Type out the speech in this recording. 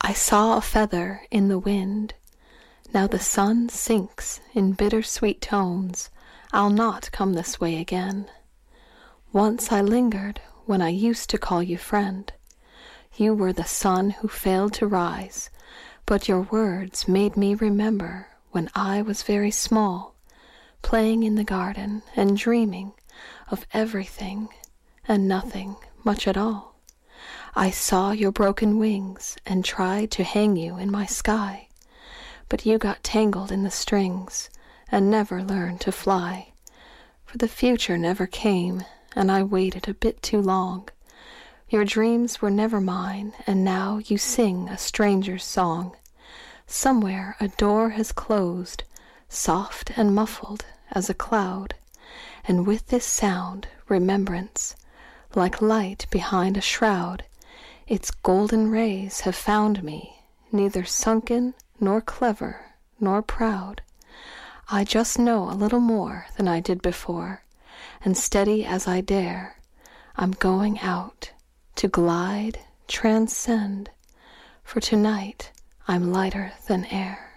I saw a feather in the wind. Now the sun sinks in bittersweet tones. I'll not come this way again. Once I lingered when I used to call you friend. You were the sun who failed to rise, but your words made me remember when I was very small, playing in the garden and dreaming of everything and nothing much at all. I saw your broken wings and tried to hang you in my sky, but you got tangled in the strings and never learned to fly. For the future never came, and I waited a bit too long. Your dreams were never mine, and now you sing a stranger's song. Somewhere a door has closed, soft and muffled as a cloud, and with this sound, remembrance, like light behind a shroud, its golden rays have found me, neither sunken nor clever nor proud. I just know a little more than I did before, and steady as I dare, I'm going out to glide, transcend, for tonight I'm lighter than air.